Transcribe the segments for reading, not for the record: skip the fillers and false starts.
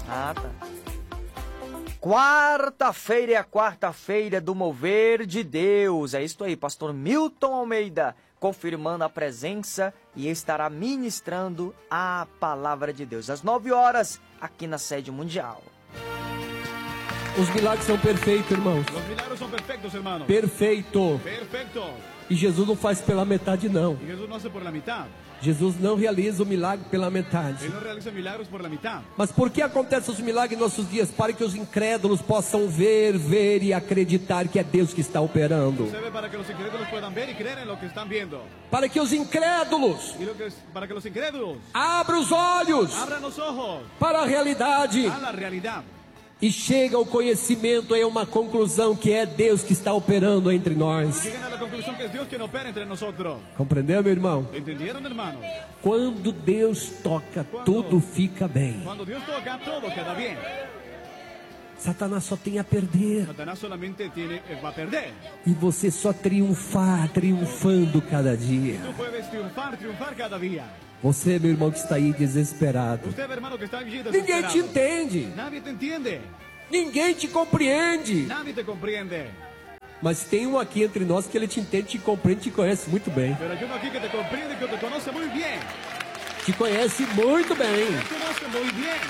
Ah, tá. Quarta-feira é a quarta-feira do mover de Deus. É isso aí, pastor Milton Almeida, confirmando a presença e estará ministrando a palavra de Deus às 9 horas aqui na sede mundial. Os milagres são perfeitos, irmãos. Los milagros son perfectos, hermanos. Perfeito. Perfectos. E Jesus não faz pela metade, não. Y Jesús no hace por la mitad. Jesus não realiza o milagre pela metade. Él no realiza milagros por la mitad. Mas por que acontecem os milagres em nossos dias? Para que os incrédulos possam ver e acreditar que é Deus que está operando. Se ve para que los incrédulos puedan ver y creer en lo que están viendo. Para que os incrédulos Para que los incrédulos abram os olhos abran los ojos para a realidade. a la realidad. E chega ao conhecimento, é uma conclusão que é Deus que está operando entre nós. Lleguen a la conclusión que es Dios quien opera entre nosotros. Compreendeu, meu irmão? ¿Entendieron, hermanos? Quando Deus toca, tudo fica bem. Cuando Dios toca, todo queda bien. Satanás só tem a perder. Satanás solamente va a perder. E você só triunfando cada dia. Tú puedes triunfar cada día. Você, meu irmão, que está aí desesperado. Usted, hermano, que está allí Ninguém te desesperado. entende. Nadie te entiende. Ninguém te compreende. Nadie te comprende. Mas tem um aqui entre nós que ele te entende, te compreende, te conhece muito bem. Pero hay uno aquí que te comprende, que te conoce muy bien. Te conhece muito bem. Te conoce muy bien.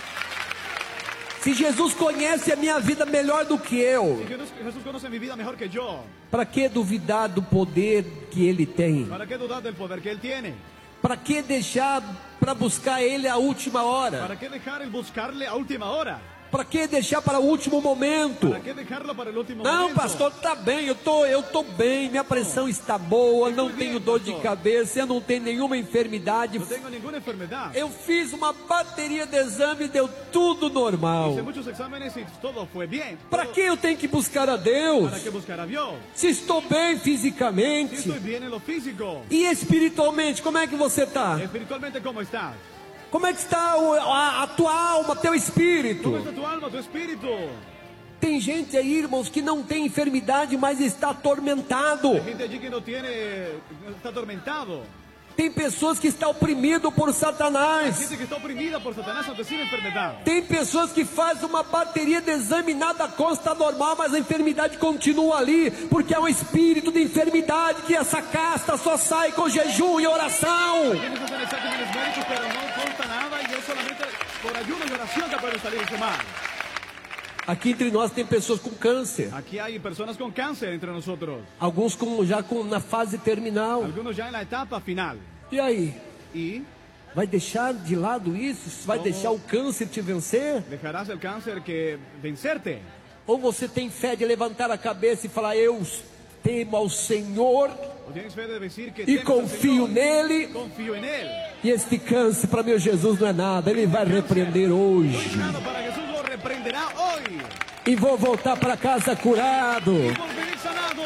Se Jesus conhece a minha vida melhor do que eu, Si Jesús conoce mi vida mejor que yo, para que duvidar do poder que ele tem? ¿para qué dudar del poder que Él tiene? Para que deixar para buscar ele a última hora? ¿Para qué dejar el buscarle a última hora? Para que deixar para o último momento? ¿Para qué dejarlo para el último Não, momento? pastor, tá bem, eu tô bem, minha pressão está boa, não tenho dor de cabeça, eu não tenho nenhuma enfermidade. No tengo ninguna enfermedad. Eu fiz uma bateria de exame e deu tudo normal. Hice muchos exámenes y todo fue bien. Para que eu tenho que buscar a Deus? ¿Para qué buscar a Dios? Se estou bem Si fisicamente estoy bien en lo físico. e espiritualmente, como é que você está? Espiritualmente, ¿cómo estás? Como é que está a tua alma, teu espírito? ¿Cómo está tu alma, tu espíritu? Tem gente aí, irmãos, que não tem enfermidade, mas está atormentado. Hay gente allí que no está atormentado. Tem pessoas que estão oprimidas por Hay Satanás. gente que está oprimida por Satanás ante sin enfermedad. Tem pessoas que fazem uma bateria de exame, nada consta normal, mas a enfermidade continua ali, porque é um espírito de enfermidade que essa casta só sai com jejum e oração. Quienes hacen exámenes médicos, pero no consta nada y es solamente por ayuno y oración que pueden salir ese mal. Aqui entre nós tem pessoas com câncer, Aquí hay personas con cáncer entre nosotros. alguns na fase terminal. Algunos ya en la etapa final. E aí? ¿Y Vai deixar de lado isso? Vai deixar o câncer te vencer? dejarás el cáncer que vencerte? Ou você tem fé de levantar a cabeça e falar, eu temo ao Senhor ¿O tienes fe de decir que e temes al confio Señor? nele? Confío en Él. E este câncer para meu Jesus não é nada, ele vai repreender No hoje. es nada, para Jesús lo reprenderá hoy. E vou voltar para casa curado. Y volveré sanado.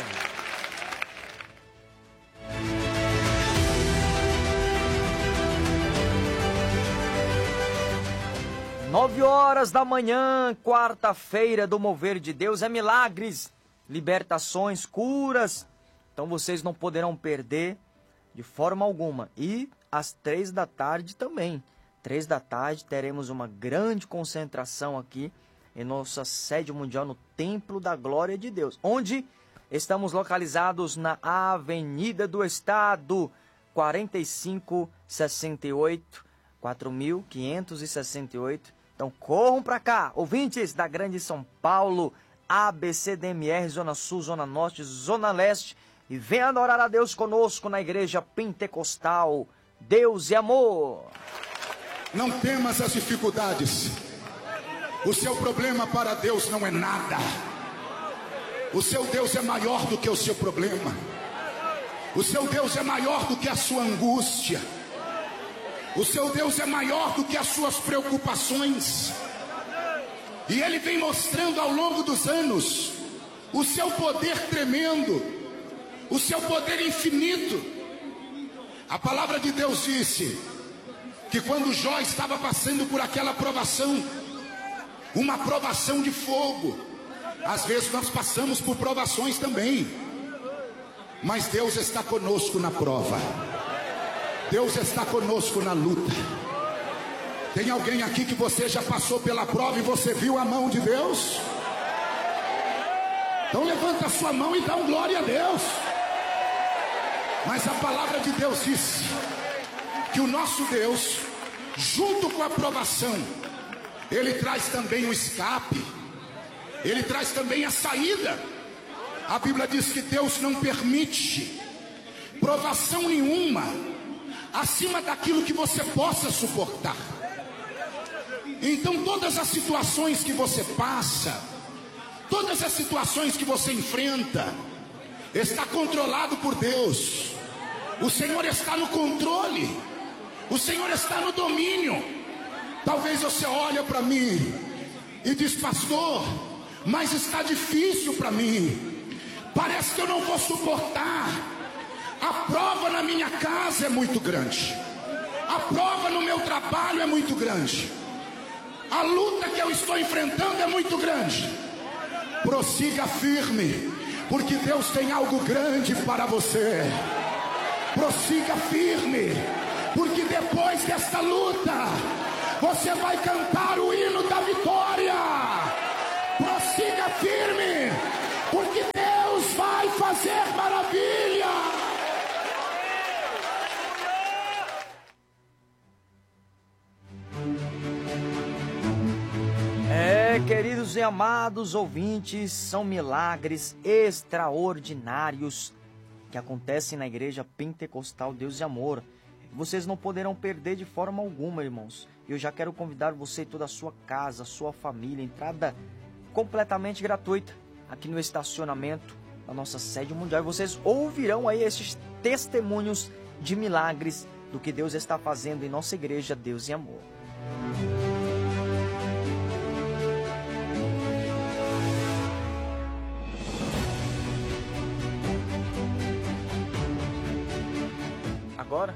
9 horas da manhã, quarta-feira do mover de Deus, é milagres, libertações, curas. Então vocês não poderão perder de forma alguma. E às 3 da tarde também. 3 da tarde teremos uma grande concentração aqui em nossa sede mundial no Templo da Glória de Deus, onde estamos localizados na Avenida do Estado, 4568, 4568. Então corram para cá, ouvintes da Grande São Paulo, ABCDMR, Zona Sul, Zona Norte, Zona Leste, e venha adorar a Deus conosco na Igreja Pentecostal. Deus e amor. Não temas as dificuldades. O seu problema para Deus não é nada. O seu Deus é maior do que o seu problema. O seu Deus é maior do que a sua angústia. O seu Deus é maior do que as suas preocupações. E Ele vem mostrando ao longo dos anos o seu poder tremendo, o seu poder infinito. A palavra de Deus disse que quando Jó estava passando por aquela provação, uma provação de fogo, às vezes nós passamos por provações também, mas Deus está conosco na prova. Deus está conosco na luta. Tem alguém aqui que você já passou pela prova e você viu a mão de Deus? Então levanta a sua mão e dá um glória a Deus. Mas a palavra de Deus diz que o nosso Deus, junto com a provação, Ele traz também o escape, Ele traz também a saída. A Bíblia diz que Deus não permite provação nenhuma acima daquilo que você possa suportar. Então todas as situações que você passa, todas as situações que você enfrenta, está controlado por Deus. O Senhor está no controle, o Senhor está no domínio. Talvez você olhe para mim e diz: pastor, mas está difícil para mim, parece que eu não vou suportar. A prova na minha casa é muito grande, a prova no meu trabalho é muito grande, a luta que eu estou enfrentando é muito grande. Prossiga firme, porque Deus tem algo grande para você. Prossiga firme, porque depois desta luta você vai cantar o hino da vitória. Prossiga firme, porque Deus vai fazer maravilha. Queridos e amados ouvintes, são milagres extraordinários que acontecem na Igreja Pentecostal Deus e Amor. Vocês não poderão perder de forma alguma, irmãos. Eu já quero convidar você e toda a sua casa, sua família, entrada completamente gratuita aqui no estacionamento da nossa sede mundial. E vocês ouvirão aí esses testemunhos de milagres do que Deus está fazendo em nossa Igreja Deus e Amor. Agora,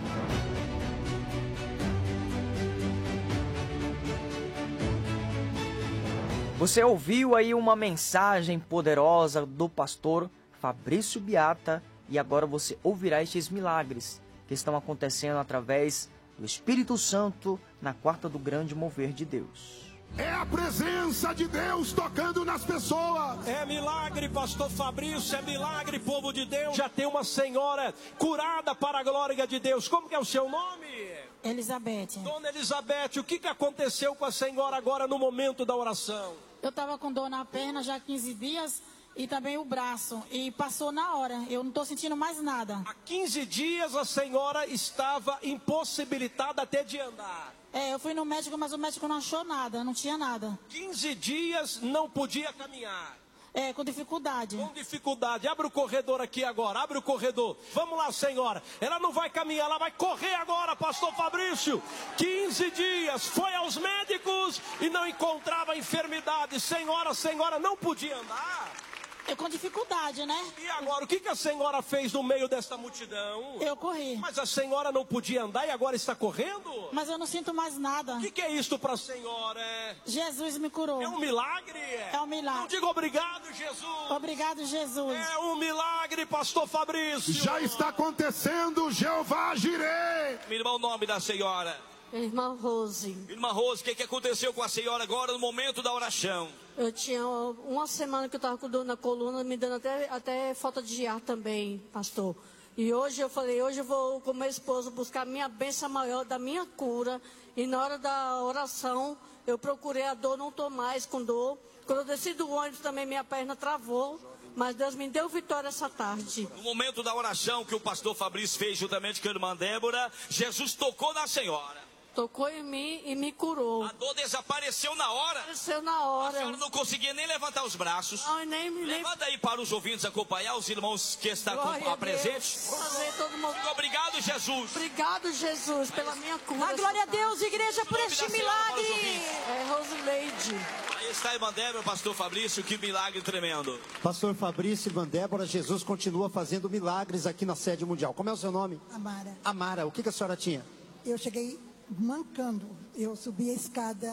você ouviu aí uma mensagem poderosa do pastor Fabrício Biata, e agora você ouvirá estes milagres que estão acontecendo através do Espírito Santo na quarta do grande mover de Deus. É a presença de Deus tocando nas pessoas. É milagre, pastor Fabrício, é milagre, povo de Deus. Já tem uma senhora curada para a glória de Deus. Como que é o seu nome? Elizabeth. Dona Elizabeth, o que aconteceu com a senhora agora no momento da oração? Eu estava com dor na perna já há 15 dias e também o braço. E passou na hora, eu não estou sentindo mais nada. Há 15 dias a senhora estava impossibilitada até de andar. Eu fui no médico, mas o médico não achou nada, não tinha nada. 15 dias não podia caminhar. Com dificuldade. Com dificuldade. Abre o corredor aqui agora, abre o corredor. Vamos lá, senhora. Ela não vai caminhar, ela vai correr agora, pastor Fabrício. 15 dias, foi aos médicos e não encontrava enfermidade. Senhora não podia andar. Com dificuldade, né? E agora, o que a senhora fez no meio desta multidão? Eu corri. Mas a senhora não podia andar e agora está correndo? Mas eu não sinto mais nada. O que é isto para a senhora? Jesus me curou. É um milagre? É um milagre. Não diga obrigado, Jesus. Obrigado, Jesus. É um milagre, pastor Fabrício. Já está acontecendo, Jeová Jireh. Me irmão, o nome da senhora? Irmã Rose. Irmã Rose, o que aconteceu com a senhora agora no momento da oração? Eu tinha uma semana que eu estava com dor na coluna, me dando até falta de ar também, pastor. E hoje eu falei, hoje eu vou com meu esposo buscar a minha bênção maior da minha cura. E na hora da oração, eu procurei a dor, não estou mais com dor. Quando eu desci do ônibus também minha perna travou. Mas Deus me deu vitória essa tarde. No momento da oração que o pastor Fabrício fez juntamente com a irmã Débora, Jesus tocou na senhora. Tocou em mim e me curou. A dor desapareceu na hora. Desapareceu na hora. A senhora não conseguia nem levantar os braços. Não, Levanta aí para os ouvintes acompanhar, os irmãos que estão presentes. Obrigado, Jesus. Obrigado, Jesus, pela minha cura. A glória a Deus, igreja, por este milagre. É Rosileide. Aí está a irmã Débora, pastor Fabrício, que milagre tremendo. Pastor Fabrício, irmã Débora, Jesus continua fazendo milagres aqui na sede mundial. Como é o seu nome? Amara. Amara, o que a senhora tinha? Eu cheguei mancando, eu subi a escada,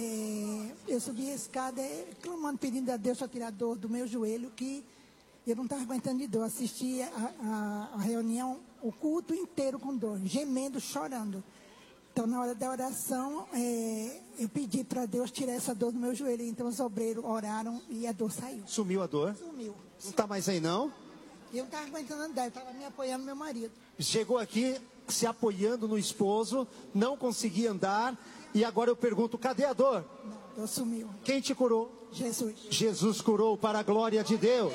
clamando, pedindo a Deus para tirar a dor do meu joelho, que eu não estava aguentando de dor. Assisti a reunião, o culto inteiro com dor, gemendo, chorando. Então, na hora da oração, eu pedi para Deus tirar essa dor do meu joelho. Então, os obreiros oraram e a dor saiu. Sumiu a dor? Sumiu. Não está mais aí, não? Eu não estava aguentando andar, eu estava me apoiando meu marido. Chegou aqui se apoiando no esposo, não conseguia andar. E agora eu pergunto, cadê a dor? Não, a dor sumiu. Quem te curou? Jesus. Jesus curou, para a glória de Deus.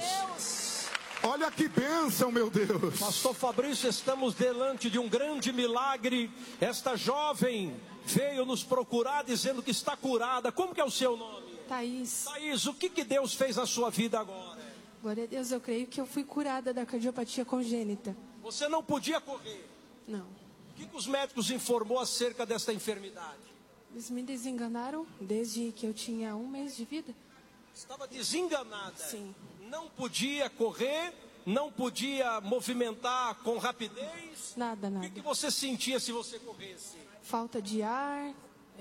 Olha que bênção, meu Deus. Pastor Fabrício, estamos diante de um grande milagre. Esta jovem veio nos procurar dizendo que está curada. Como que é o seu nome? Thaís. Thaís, o que Deus fez na sua vida agora? Glória a Deus, eu creio que eu fui curada da cardiopatia congênita. Você não podia correr. Não. O que os médicos informou acerca desta enfermidade? Eles me desenganaram desde que eu tinha 1 mês de vida. Estava desenganada. Sim. Não podia correr, não podia movimentar com rapidez. Nada. O que você sentia se você corresse? Falta de ar,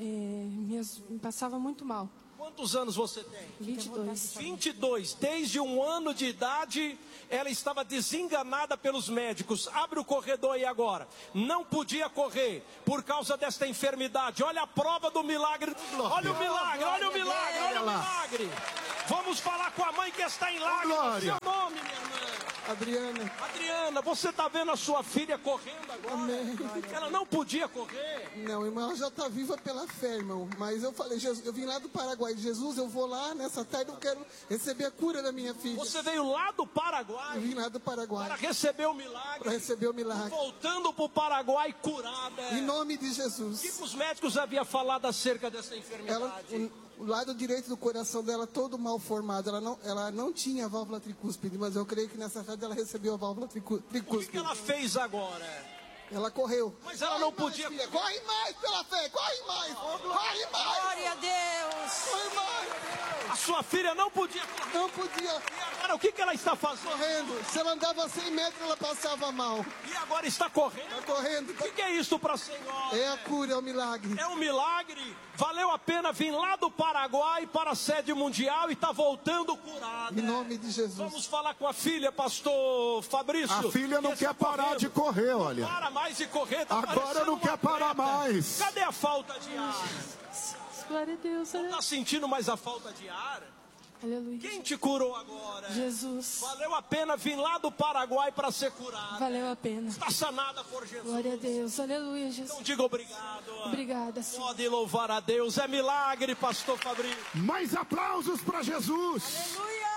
me passava muito mal. Quantos anos você tem? 22. 22. Desde 1 ano de idade, ela estava desenganada pelos médicos. Abre o corredor aí agora. Não podia correr por causa desta enfermidade. Olha a prova do milagre. Olha o milagre, olha o milagre, olha o milagre. Vamos falar com a mãe que está em lágrimas. Seu nome, minha irmã? Adriana. Adriana, você está vendo a sua filha correndo agora? Amém. Ela não podia correr. Não, irmão, ela já está viva pela fé, irmão. Mas eu falei, Jesus, eu vim lá do Paraguai. Jesus, eu vou lá nessa tarde, eu quero receber a cura da minha filha. Você veio lá do Paraguai? Eu vim lá do Paraguai. Para receber o milagre. Para receber o milagre. Voltando para o Paraguai curada. Em nome de Jesus. O que os médicos haviam falado acerca dessa enfermidade? O lado direito do coração dela todo mal formado. Ela não tinha válvula tricúspide, mas eu creio que nessa tarde ela recebeu a válvula tricúspide. O que ela fez agora? Ela correu. Mas ela não podia. Filha, corre mais pela fé, corre mais. Corre mais. Glória a Deus. Corre mais. A sua filha não podia correr. Não podia. E agora o que ela está fazendo? Correndo. Se ela andava 100 metros, ela passava mal. E agora está correndo? Está correndo. O que é isso para a senhora? É a cura, é o milagre. É um milagre. Valeu a pena vir lá do Paraguai para a sede mundial e está voltando curada. Em nome de Jesus. Vamos falar com a filha, pastor Fabrício. A filha não quer parar de correr, olha. Não para mais de correr. Tá agora não quer parar mais. Cadê a falta de ar? Glória a Deus. Não está sentindo mais a falta de ar? Aleluia. Quem te curou agora? Jesus. Valeu a pena vir lá do Paraguai para ser curada. Valeu a pena. Está sanada por Jesus. Glória a Deus. Aleluia, Jesus. Então diga obrigado. Obrigada, Senhor. Pode louvar a Deus. É milagre, pastor Fabrício. Mais aplausos para Jesus. Aleluia.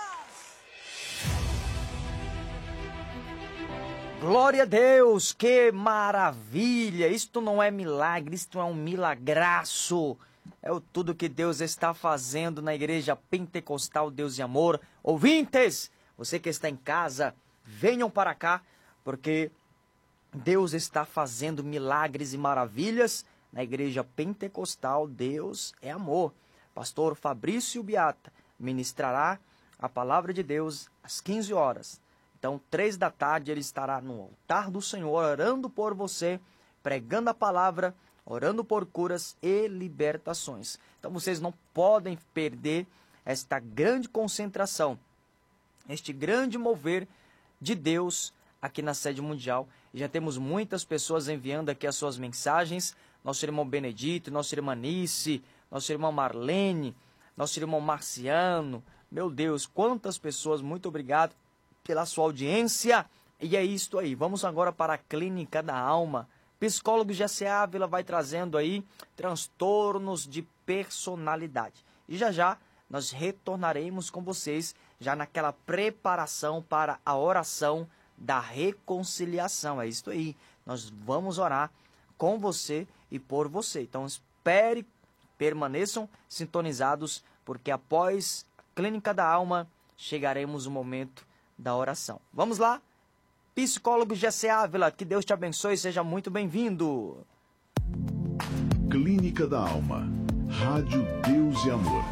Glória a Deus, que maravilha! Isto não é milagre, isto é um milagraço. É tudo que Deus está fazendo na igreja pentecostal Deus e Amor. Ouvintes, você que está em casa, venham para cá, porque Deus está fazendo milagres e maravilhas na igreja pentecostal Deus é Amor. Pastor Fabrício Biata ministrará a palavra de Deus às 15 horas. Então, 3 da tarde, ele estará no altar do Senhor, orando por você, pregando a palavra, orando por curas e libertações. Então, vocês não podem perder esta grande concentração, este grande mover de Deus aqui na sede mundial. E já temos muitas pessoas enviando aqui as suas mensagens. Nosso irmão Benedito, nossa irmã Nice, nossa irmã Marlene, nosso irmão Marciano. Meu Deus, quantas pessoas, muito obrigado pela sua audiência. E é isto aí, vamos agora para a Clínica da Alma. Psicólogo Jessé Ávila vai trazendo aí transtornos de personalidade. E já nós retornaremos com vocês, já naquela preparação para a oração da reconciliação. É isto aí, nós vamos orar com você e por você. Então espere, permaneçam sintonizados, porque após a Clínica da Alma, chegaremos no momento da oração. Vamos lá? Psicólogo Jessé Ávila, que Deus te abençoe, seja muito bem-vindo. Clínica da Alma, Rádio Deus e Amor.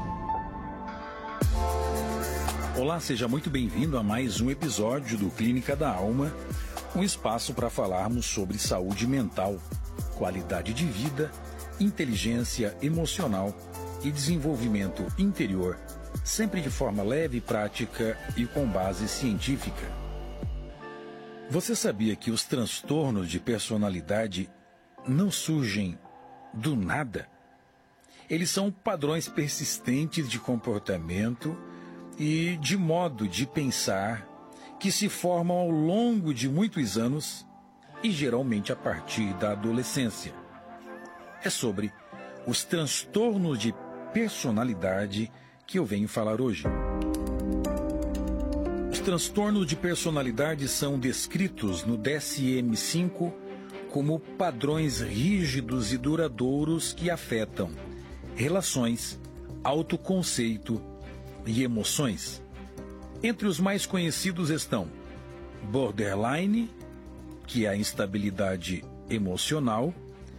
Olá, seja muito bem-vindo a mais um episódio do Clínica da Alma, um espaço para falarmos sobre saúde mental, qualidade de vida, inteligência emocional e desenvolvimento interior, sempre de forma leve, prática e com base científica. Você sabia que os transtornos de personalidade não surgem do nada. Eles são padrões persistentes de comportamento e de modo de pensar que se formam ao longo de muitos anos e geralmente a partir da adolescência. É sobre os transtornos de personalidade que eu venho falar hoje. Os transtornos de personalidade são descritos no DSM-5 como padrões rígidos e duradouros que afetam relações, autoconceito e emoções. Entre os mais conhecidos estão borderline, que é a instabilidade emocional,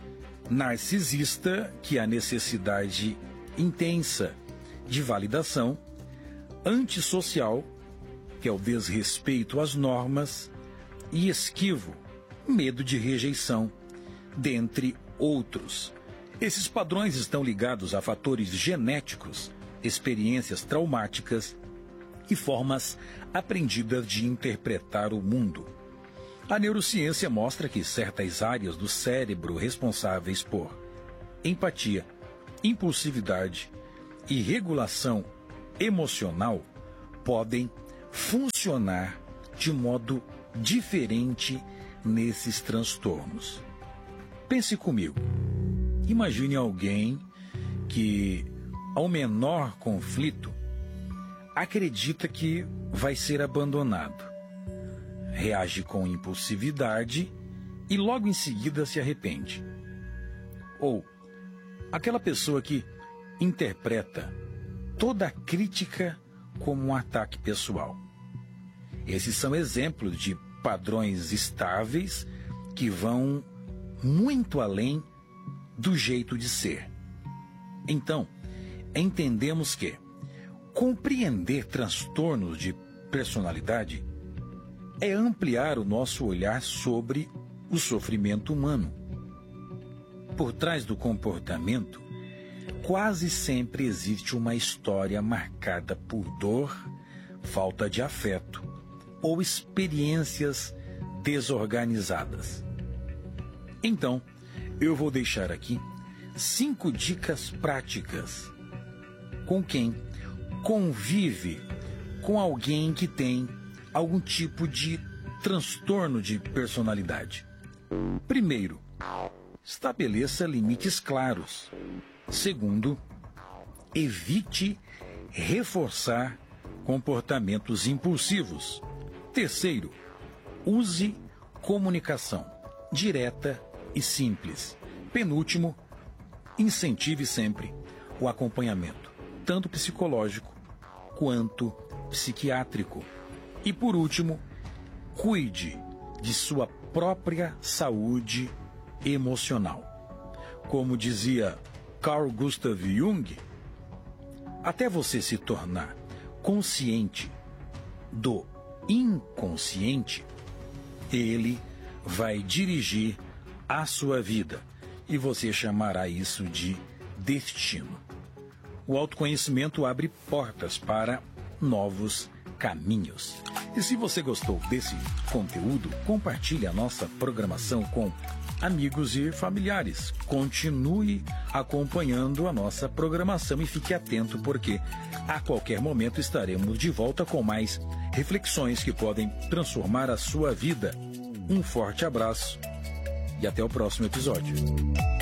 narcisista, que é a necessidade intensa de validação, antissocial, que é o desrespeito às normas, e esquivo, medo de rejeição, dentre outros. Esses padrões estão ligados a fatores genéticos, experiências traumáticas e formas aprendidas de interpretar o mundo. A neurociência mostra que certas áreas do cérebro responsáveis por empatia, impulsividade e regulação emocional podem funcionar de modo diferente nesses transtornos. Pense comigo. Imagine alguém que, ao menor conflito, acredita que vai ser abandonado. Reage com impulsividade e logo em seguida se arrepende. Ou aquela pessoa que interpreta toda a crítica como um ataque pessoal. Esses são exemplos de padrões estáveis que vão muito além do jeito de ser. Então, entendemos que compreender transtornos de personalidade é ampliar o nosso olhar sobre o sofrimento humano. Por trás do comportamento, quase sempre existe uma história marcada por dor, falta de afeto ou experiências desorganizadas. Então, eu vou deixar aqui 5 dicas práticas com quem convive com alguém que tem algum tipo de transtorno de personalidade. Primeiro, estabeleça limites claros. Segundo, evite reforçar comportamentos impulsivos. Terceiro, use comunicação direta e simples. Penúltimo, incentive sempre o acompanhamento, tanto psicológico quanto psiquiátrico. E por último, cuide de sua própria saúde emocional. Como dizia Carl Gustav Jung, até você se tornar consciente do inconsciente, ele vai dirigir a sua vida e você chamará isso de destino. O autoconhecimento abre portas para novos caminhos. E se você gostou desse conteúdo, compartilhe a nossa programação com amigos e familiares. Continue acompanhando a nossa programação e fique atento, porque a qualquer momento estaremos de volta com mais reflexões que podem transformar a sua vida. Um forte abraço e até o próximo episódio.